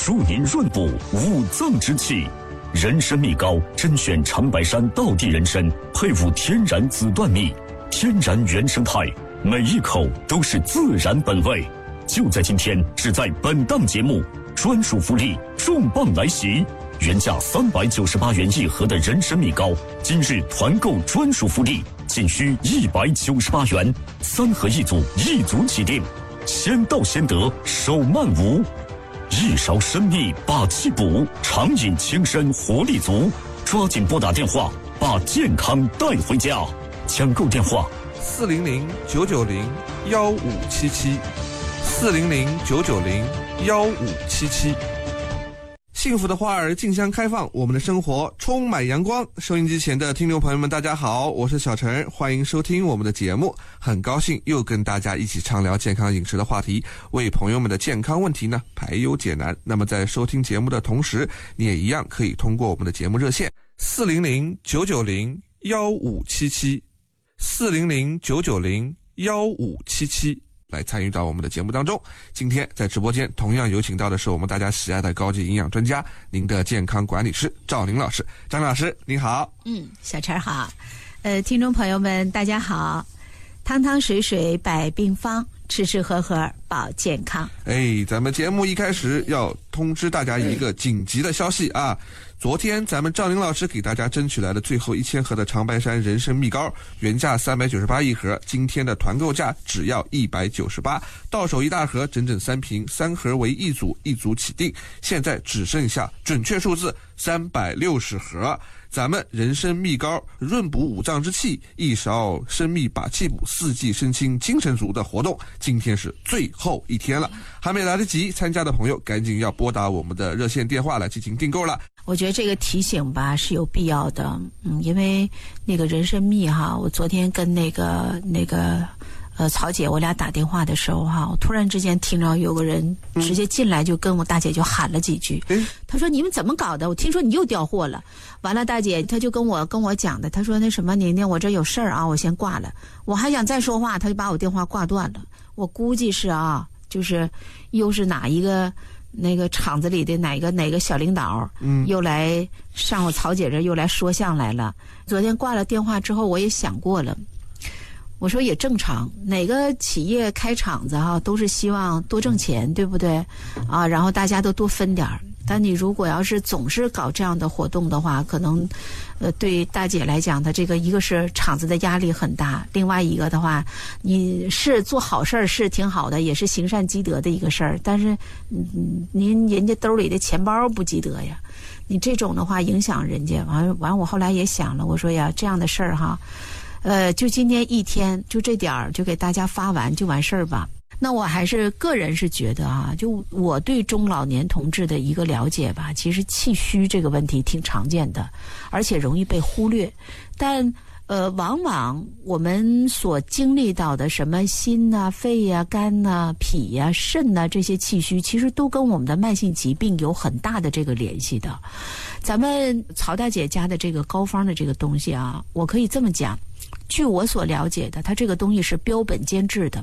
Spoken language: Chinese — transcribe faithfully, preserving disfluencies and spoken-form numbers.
助您润补五脏之气。人参蜜膏甄选长白山道地人参，配伍天然紫椴蜜，天然原生态，每一口都是自然本味。就在今天，只在本档节目，专属福利重磅来袭！原价三百九十八元一盒的人参蜜膏，今日团购专属福利，仅需一百九十八元，三盒一组，一组起订，先到先得，手慢无。一勺参蜜把气补，长饮轻身活力足。抓紧拨打电话，把健康带回家。抢购电话： 四零零九九零幺五七七，四零零九九零幺五七七。幸福的花儿竞相开放，我们的生活充满阳光。收音机前的听众朋友们，大家好，我是小陈，欢迎收听我们的节目。很高兴又跟大家一起畅聊健康饮食的话题，为朋友们的健康问题呢排忧解难。那么在收听节目的同时，你也一样可以通过我们的节目热线四零零九九零幺五七七，四零零九九零幺五七七。来参与到我们的节目当中。今天在直播间同样有请到的是我们大家喜爱的高级营养专家，您的健康管理师赵宁老师。张老师你好。 嗯，小陈好。呃，听众朋友们大家好。汤汤水水百病方，吃吃喝喝保健康。 哎，咱们节目一开始要通知大家一个紧急的消息啊！昨天咱们赵宁老师给大家争取来的最后一千盒的长白山人参蜜膏，原价三百九十八一盒，今天的团购价只要一百九十八，到手一大盒，整整三瓶，三盒为一组，一组起订。现在只剩下准确数字三百六十盒。咱们人参蜜膏润补五脏之气，一勺参蜜把气补，四季身轻精神足的活动，今天是最后一天了，还没来得及参加的朋友，赶紧要拨打我们的热线电话来进行订购了。 我觉得这个提醒吧是有必要的，嗯，因为那个人参蜜哈，我昨天跟那个那个呃曹姐我俩打电话的时候哈，我突然之间听着有个人直接进来就跟我大姐就喊了几句，嗯，他说你们怎么搞的？我听说你又调货了。完了，大姐她就跟我跟我讲的，她说那什么宁宁，我这有事儿啊，我先挂了。我还想再说话，她就把我电话挂断了。我估计是啊，就是又是哪一个那个厂子里的哪个哪个小领导，嗯，又来上我曹姐这又来说相来了。昨天挂了电话之后，我也想过了。我说也正常，哪个企业开厂子哈、啊，都是希望多挣钱，对不对？啊，然后大家都多分点儿。但你如果要是总是搞这样的活动的话，可能，呃，对大姐来讲，她这个一个是厂子的压力很大，另外一个的话，你是做好事儿是挺好的，也是行善积德的一个事儿，但是，嗯，您人家兜里的钱包不积德呀，你这种的话影响人家，完完我后来也想了，我说呀，这样的事儿哈。呃，就今天一天，就这点儿，就给大家发完就完事儿吧。那我还是个人是觉得啊，就我对中老年同志的一个了解吧，其实气虚这个问题挺常见的，而且容易被忽略。但呃，往往我们所经历到的什么心呐、啊、肺呀、啊、肝呐、啊、脾呀、啊、肾呐、啊、这些气虚，其实都跟我们的慢性疾病有很大的这个联系的。咱们曹大姐家的这个膏方的这个东西啊，我可以这么讲。据我所了解的，它这个东西是标本兼治的，